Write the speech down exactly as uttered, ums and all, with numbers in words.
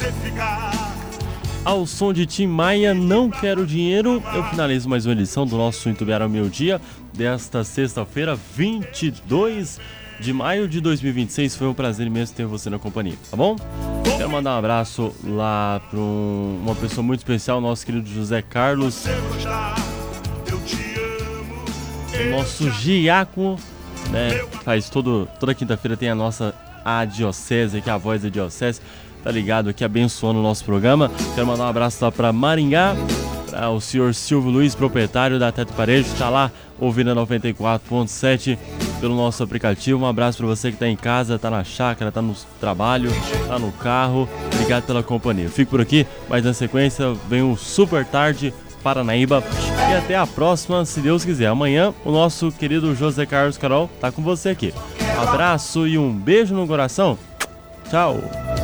Ao som de Tim Maia, Não Quero Dinheiro, eu finalizo mais uma edição do nosso Itumbiara ao Meio Dia, desta sexta-feira, vinte e dois de maio de dois mil e vinte e seis. Foi um prazer imenso ter você na companhia, tá bom? Quero mandar um abraço lá para um, uma pessoa muito especial, nosso querido José Carlos, o nosso Giaco, né? Faz todo, toda quinta-feira tem a nossa a diocese, que é a voz da diocese, tá ligado aqui abençoando o nosso programa. Quero mandar um abraço lá para Maringá, para o senhor Silvio Luiz, proprietário da Teto Parede, que tá lá ouvindo a noventa e quatro ponto sete pelo nosso aplicativo. Um abraço para você que tá em casa, tá na chácara, tá no trabalho, tá no carro. Obrigado pela companhia. Fico por aqui, mas na sequência vem um Super Tarde Paranaíba e até a próxima, se Deus quiser. Amanhã o nosso querido José Carlos Carol tá com você aqui. Um abraço e um beijo no coração. Tchau.